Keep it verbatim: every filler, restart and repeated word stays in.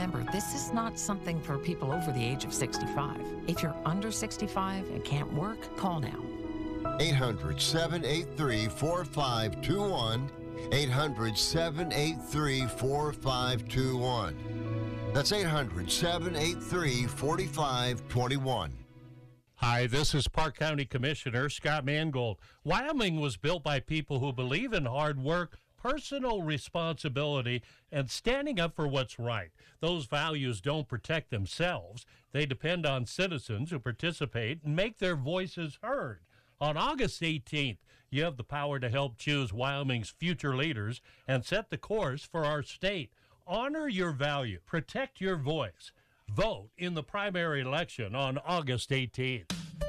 remember, this is not something for people over the age of sixty-five. If you're under sixty-five and can't work, call now. eight hundred, seven eight three, four five two one. eight hundred, seven eight three, four five two one. That's eight hundred, seven eight three, four five two one. Hi, this is Park County Commissioner Scott Mangold. Wyoming was built by people who believe in hard work, personal responsibility, and standing up for what's right. Those values don't protect themselves. They depend on citizens who participate and make their voices heard. On August eighteenth, you have the power to help choose Wyoming's future leaders and set the course for our state. Honor your value. Protect your voice. Vote in the primary election on August eighteenth.